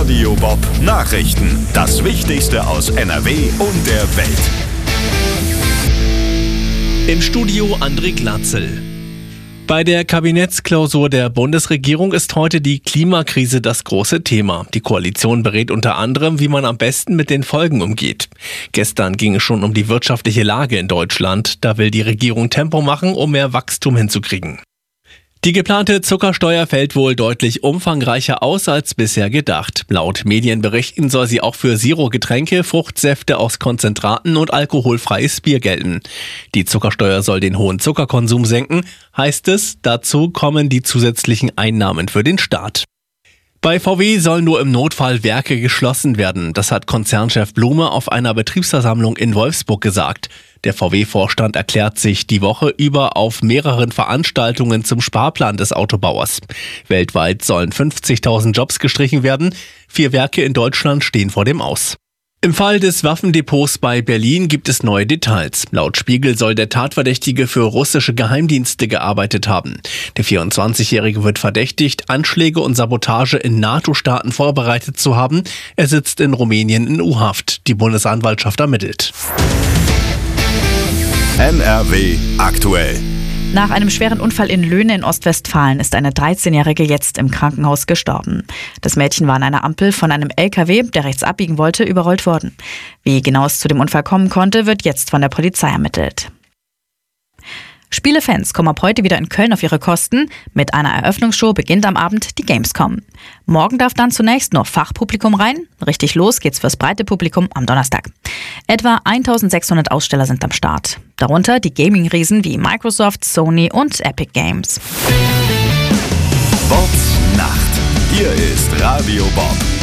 Radio Bob Nachrichten. Das Wichtigste aus NRW und der Welt. Im Studio André Glatzel. Bei der Kabinettsklausur der Bundesregierung ist heute die Klimakrise das große Thema. Die Koalition berät unter anderem, wie man am besten mit den Folgen umgeht. Gestern ging es schon um die wirtschaftliche Lage in Deutschland. Da will die Regierung Tempo machen, um mehr Wachstum hinzukriegen. Die geplante Zuckersteuer fällt wohl deutlich umfangreicher aus als bisher gedacht. Laut Medienberichten soll sie auch für Zero-Getränke, Fruchtsäfte aus Konzentraten und alkoholfreies Bier gelten. Die Zuckersteuer soll den hohen Zuckerkonsum senken, heißt es. Dazu kommen die zusätzlichen Einnahmen für den Staat. Bei VW sollen nur im Notfall Werke geschlossen werden. Das hat Konzernchef Blume auf einer Betriebsversammlung in Wolfsburg gesagt. Der VW-Vorstand erklärt sich die Woche über auf mehreren Veranstaltungen zum Sparplan des Autobauers. Weltweit sollen 50.000 Jobs gestrichen werden. 4 Werke in Deutschland stehen vor dem Aus. Im Fall des Waffendepots bei Berlin gibt es neue Details. Laut Spiegel soll der Tatverdächtige für russische Geheimdienste gearbeitet haben. Der 24-Jährige wird verdächtigt, Anschläge und Sabotage in NATO-Staaten vorbereitet zu haben. Er sitzt in Rumänien in U-Haft. Die Bundesanwaltschaft ermittelt. NRW aktuell. Nach einem schweren Unfall in Löhne in Ostwestfalen ist eine 13-Jährige jetzt im Krankenhaus gestorben. Das Mädchen war an einer Ampel von einem LKW, der rechts abbiegen wollte, überrollt worden. Wie genau es zu dem Unfall kommen konnte, wird jetzt von der Polizei ermittelt. Spielefans kommen ab heute wieder in Köln auf ihre Kosten. Mit einer Eröffnungsshow beginnt am Abend die Gamescom. Morgen darf dann zunächst nur Fachpublikum rein. Richtig los geht's fürs breite Publikum am Donnerstag. Etwa 1600 Aussteller sind am Start. Darunter die Gaming-Riesen wie Microsoft, Sony und Epic Games. Bobs Nacht. Hier ist Radio Bob.